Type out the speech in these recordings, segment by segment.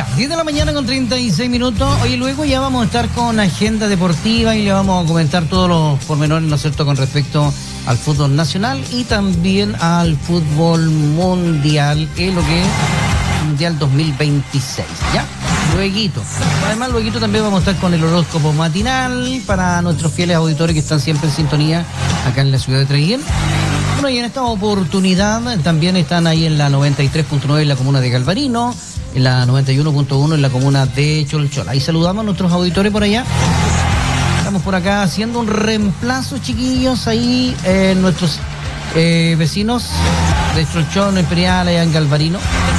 Ya, 10 de la mañana con 36 minutos. Oye, luego ya vamos a estar con agenda deportiva y le vamos a comentar todos los pormenores, ¿no es cierto?, con respecto al fútbol nacional y también al fútbol mundial, que es lo que es Mundial 2026, ¿ya? Lueguito. Además, lueguito también vamos a estar con el horóscopo matinal para nuestros fieles auditores que están siempre en sintonía acá en la ciudad de Traiguén. Bueno, y en esta oportunidad también están ahí en la 93.9 en la comuna de Galvarino, en la 91.1 en la comuna de Cholchol. Ahí saludamos a nuestros auditores por allá. Estamos por acá haciendo un reemplazo, chiquillos, ahí nuestros vecinos de Cholchol, Imperial, allá en Galvarino.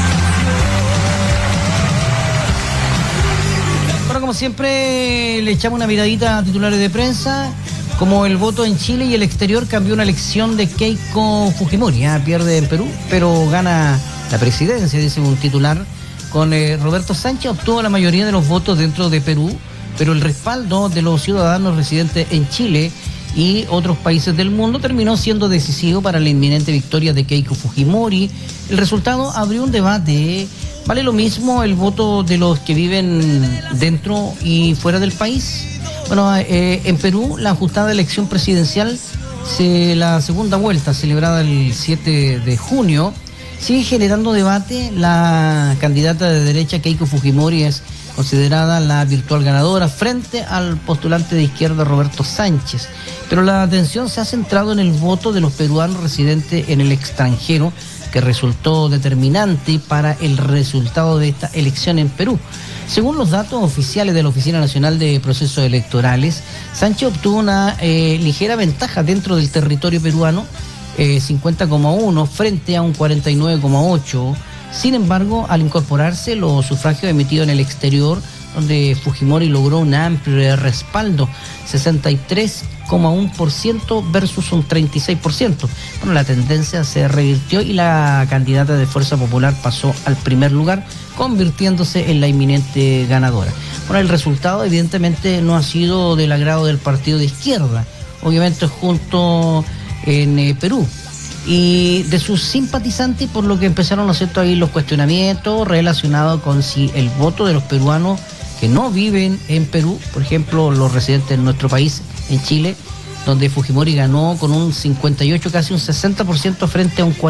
Bueno, como siempre, le echamos una miradita a titulares de prensa. Como el voto en Chile y el exterior cambió una elección de Keiko Fujimori. Pierde en Perú, pero gana la presidencia, dice un titular. Con Roberto Sánchez obtuvo la mayoría de los votos dentro de Perú, pero el respaldo de los ciudadanos residentes en Chile y otros países del mundo terminó siendo decisivo para la inminente victoria de Keiko Fujimori. El resultado abrió un debate. ¿Vale lo mismo el voto de los que viven dentro y fuera del país? Bueno, en Perú, la ajustada elección presidencial, la segunda vuelta, celebrada el 7 de junio, sigue generando debate. La candidata de derecha, Keiko Fujimori, es considerada la virtual ganadora frente al postulante de izquierda, Roberto Sánchez. Pero la atención se ha centrado en el voto de los peruanos residentes en el extranjero, que resultó determinante para el resultado de esta elección en Perú. Según los datos oficiales de la Oficina Nacional de Procesos Electorales, Sánchez obtuvo una ligera ventaja dentro del territorio peruano, 50,1 frente a un 49,8. Sin embargo, al incorporarse los sufragios emitidos en el exterior, donde Fujimori logró un amplio respaldo, 63,1% versus un 36%. Bueno, la tendencia se revirtió y la candidata de Fuerza Popular pasó al primer lugar, convirtiéndose en la inminente ganadora. Bueno, el resultado evidentemente no ha sido del agrado del partido de izquierda, obviamente junto en Perú, y de sus simpatizantes, por lo que empezaron, ¿no es cierto?, ahí los cuestionamientos relacionados con si el voto de los peruanos que no viven en Perú, por ejemplo, los residentes en nuestro país, en Chile, donde Fujimori ganó con un 58, casi un 60% frente a un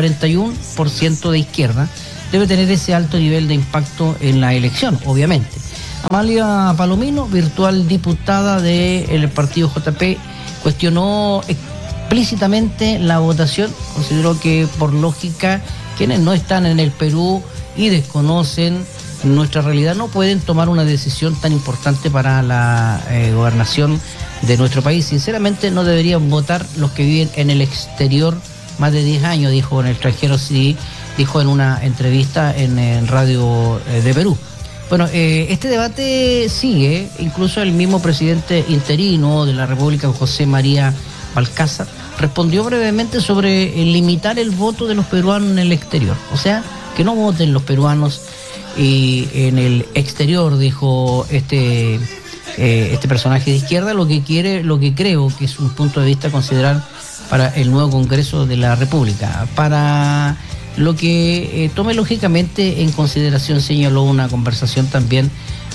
41% de izquierda, debe tener ese alto nivel de impacto en la elección, obviamente. Amalia Palomino, virtual diputada del partido JP, cuestionó explícitamente la votación. Consideró que, por lógica, quienes no están en el Perú y desconocen nuestra realidad no pueden tomar una decisión tan importante para la gobernación de nuestro país. Sinceramente, no deberían votar los que viven en el exterior más de 10 años, dijo. En el extranjero sí, dijo en una entrevista en Radio de Perú. Bueno, este debate sigue. Incluso el mismo presidente interino de la República, José María Balcázar, respondió brevemente sobre limitar el voto de los peruanos en el exterior. O sea, que no voten los peruanos y en el exterior, dijo este personaje de izquierda, lo que creo que es un punto de vista a considerar para el nuevo Congreso de la República. Para lo que tome lógicamente en consideración, señaló una conversación también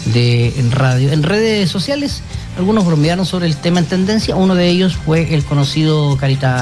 en radio. En redes sociales, algunos bromearon sobre el tema en tendencia. Uno de ellos fue el conocido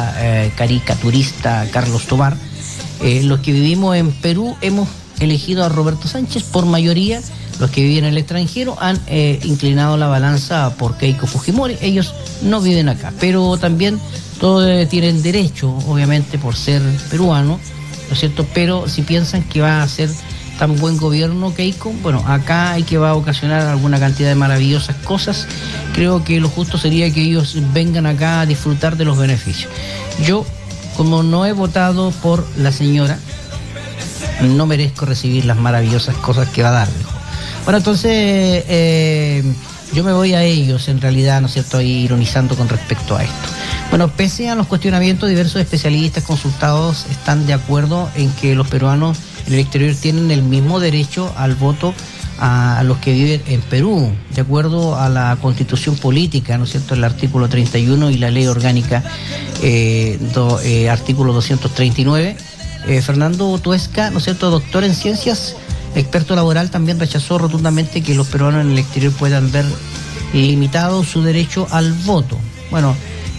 caricaturista Carlos Tobar. Los que vivimos en Perú hemos elegido a Roberto Sánchez por mayoría. Los que viven en el extranjero han inclinado la balanza por Keiko Fujimori. Ellos no viven acá, pero también todos tienen derecho, obviamente, por ser peruano, ¿no es cierto? Pero si piensan que va a ser tan buen gobierno Keiko, bueno, acá hay que va a ocasionar alguna cantidad de maravillosas cosas. Creo que lo justo sería que ellos vengan acá a disfrutar de los beneficios. Yo, como no he votado por la señora, no merezco recibir las maravillosas cosas que va a dar, dijo. Bueno, entonces yo me voy a ellos, en realidad, ¿no es cierto?, ahí ironizando con respecto a esto. Bueno, pese a los cuestionamientos, diversos especialistas consultados están de acuerdo en que los peruanos en el exterior tienen el mismo derecho al voto a los que viven en Perú, de acuerdo a la Constitución Política, ¿no es cierto?, el artículo 31 y la Ley Orgánica artículo 239. Fernando Tuesca, ¿no es cierto?, doctor en Ciencias experto laboral también rechazó rotundamente que los peruanos en el exterior puedan ver limitado su derecho al voto. Bueno,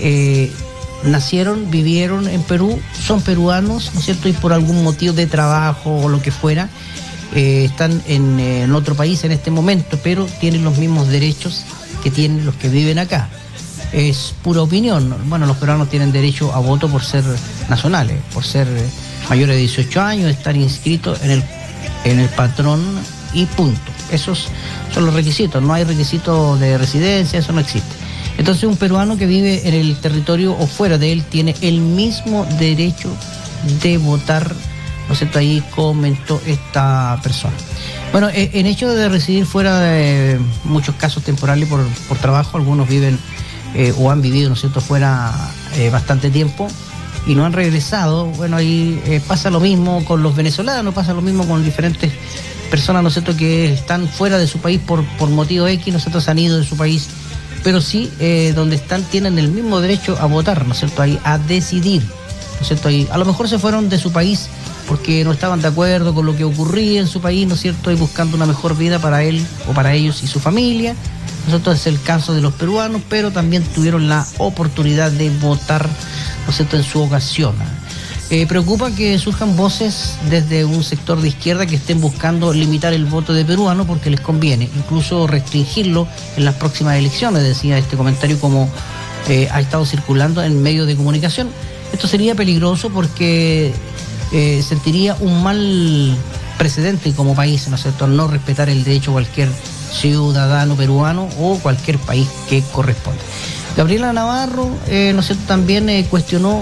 nacieron, vivieron en Perú, son peruanos, ¿no es cierto? Y por algún motivo de trabajo o lo que fuera, están en otro país en este momento, pero tienen los mismos derechos que tienen los que viven acá. Es pura opinión. Bueno, los peruanos tienen derecho a voto por ser nacionales, por ser mayores de 18 años, estar inscritos en el padrón y punto. Esos son los requisitos, no hay requisito de residencia, eso no existe. Entonces un peruano que vive en el territorio o fuera de él tiene el mismo derecho de votar, ¿no es cierto? Ahí comentó esta persona. Bueno, en hecho de residir fuera de muchos casos temporales por trabajo, algunos viven o han vivido, ¿no es cierto?, fuera bastante tiempo y no han regresado. Bueno, ahí pasa lo mismo con los venezolanos, pasa lo mismo con diferentes personas, ¿no es cierto?, que están fuera de su país por motivo X, ¿no es cierto?, se han ido de su país, pero sí, donde están tienen el mismo derecho a votar, ¿no es cierto?, ahí a decidir, ¿no es cierto?, ahí a lo mejor se fueron de su país porque no estaban de acuerdo con lo que ocurría en su país, ¿no es cierto?, y buscando una mejor vida para él o para ellos y su familia. Nosotros es el caso de los peruanos, pero también tuvieron la oportunidad de votar, ¿no es cierto?, en su ocasión. Preocupa que surjan voces desde un sector de izquierda que estén buscando limitar el voto de peruano porque les conviene, incluso restringirlo en las próximas elecciones, decía este comentario como ha estado circulando en medios de comunicación. Esto sería peligroso porque sentiría un mal precedente como país, ¿no es cierto?, al no respetar el derecho de cualquier ciudadano peruano o cualquier país que corresponda. Gabriela Navarro, ¿no es cierto?, también cuestionó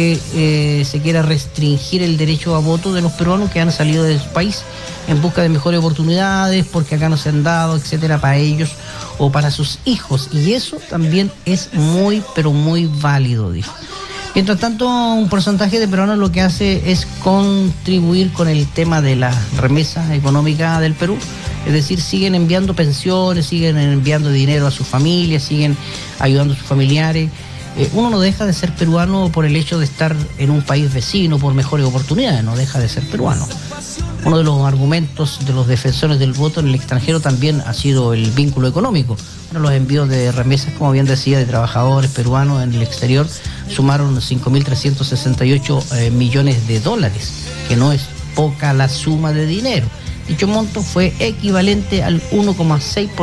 que se quiera restringir el derecho a voto de los peruanos que han salido de su país en busca de mejores oportunidades, porque acá no se han dado, etcétera, para ellos o para sus hijos. Y eso también es muy, pero muy válido, dijo. Mientras tanto, un porcentaje de peruanos lo que hace es contribuir con el tema de la remesa económica del Perú. Es decir, siguen enviando pensiones, siguen enviando dinero a sus familias, siguen ayudando a sus familiares. Uno no deja de ser peruano por el hecho de estar en un país vecino, por mejores oportunidades, no deja de ser peruano. Uno de los argumentos de los defensores del voto en el extranjero también ha sido el vínculo económico. Bueno, los envíos de remesas, como bien decía, de trabajadores peruanos en el exterior sumaron 5.368 millones de dólares, que no es poca la suma de dinero. Dicho monto fue equivalente al 1,6%